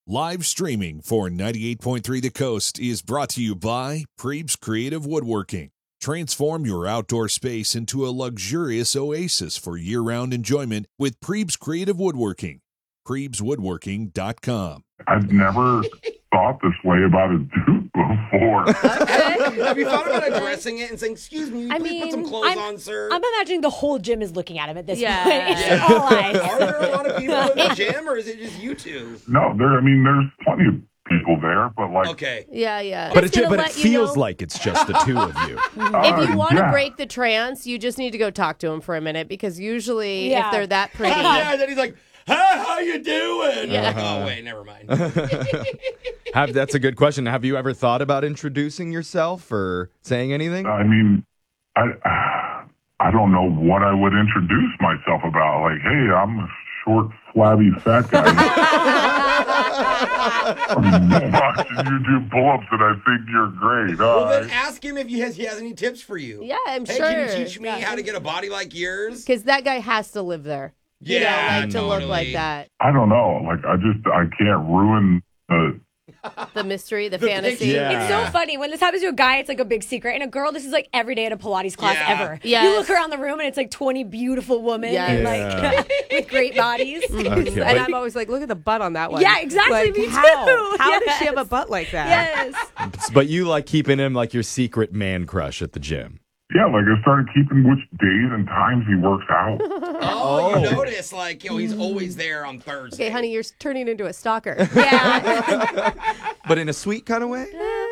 Live streaming for 98.3 The Coast is brought to you by Preeb's Creative Woodworking. Transform your outdoor space into a luxurious oasis for year-round enjoyment with Preeb's Creative Woodworking. PreebsWoodworking.com. I've never thought this way about a dude before. Have you thought about addressing it and saying, "Excuse me, please put some clothes on, sir"? I'm imagining the whole gym is looking at him at this point. Yeah. It's all eyes. Are there a lot of people in the gym, or is it just you two? No, there's plenty of people there, but like, Okay. Yeah. But Just gonna it let you feels know, like it's just the two of you. if you want to yeah. break the trance, you just need to go talk to him for a minute because usually Yeah. if they're that pretty, Yeah, then he's like, "Hey, how you doing?" Yeah. Oh wait, never mind. That's a good question. Have you ever thought about introducing yourself or saying anything? I mean, I don't know what I would introduce myself about. Like, hey, I'm a short, flabby, fat guy. I'm watching you do pull-ups and I think you're great. Well, then ask him if he has any tips for you. yeah, I'm Hey, sure. can you teach me how to get a body like yours? Because that guy has to live there. Yeah, to look like that. I don't know. Like, I can't ruin The mystery, the fantasy. Yeah. It's so funny. When this happens to a guy, it's like a big secret. And a girl, this is like every day at a Pilates class Yeah. ever. Yes. You look around the room and it's like 20 beautiful women and Yeah. like with great bodies. Okay, And I'm always like, look at the butt on that one. Yeah, exactly, Like, me too. How does she have a Yes. butt like that? Yes. But you like keeping him like your secret man crush at the gym. yeah, like I started keeping which days and times he works out. Oh, you notice, like, he's always there on Thursday. Okay, honey, you're turning into a stalker. Yeah. But in a sweet kind of way?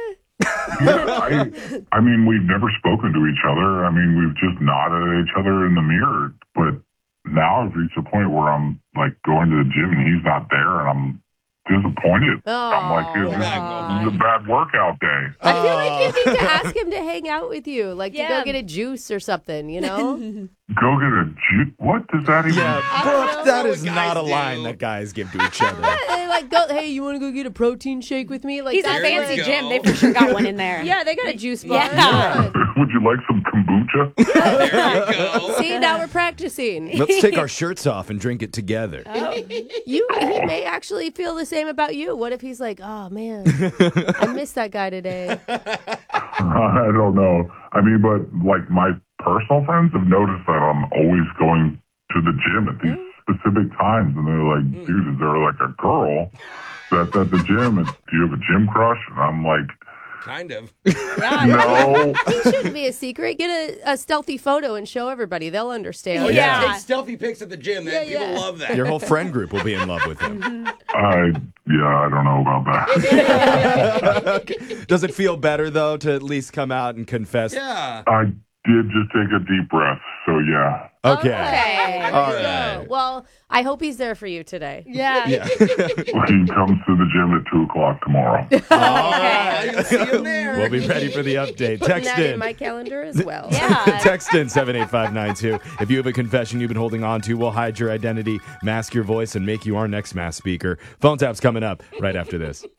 I mean, we've never spoken to each other. I mean, we've just nodded at each other in the mirror. But now I've reached a point where I'm like going to the gym and he's not there, and I'm disappointed. I'm like, this is a bad workout day. I feel like you need to ask him to hang out with you, like to Yeah. go get a juice or something, you know? Go get a juice. What does that even? Yeah, Brooke, that is what not a guys line do. that guys give to each other. They like go, hey, you want to go get a protein shake with me? Like He's a that's There you fancy go. gym. They for sure got one in there. Yeah, they got a juice bar. Yeah. Would you like some kombucha? There you go. See, now we're practicing. Let's take our shirts off and drink it together. He may actually feel the same about you. What if he's like, oh man, I missed that guy today. I don't know. I mean, but like my personal friends have noticed that I'm always going to the gym at these specific times, and they're like, "Dude, is there like a girl that's at the gym? And do you have a gym crush?" And I'm like, Kind of. "No." It shouldn't be a secret. Get a stealthy photo and show everybody. They'll understand. Oh, Yeah. Take stealthy pics at the gym. That Yeah, people yeah. love that. Your whole friend group will be in love with him. I don't know about that. Does it feel better, though, to at least come out and confess? Yeah. I did just take a deep breath, so yeah. Okay. Okay. All There you right. go. Well, I hope he's there for you today. Yeah. He comes to the gym at 2:00 tomorrow. You'll see him there. We'll be ready for the update. Putting Text that in in. my calendar as well. Yeah. Text in 78592. If you have a confession you've been holding on to, we'll hide your identity, mask your voice, and make you our next mass speaker. Phone tap's coming up right after this.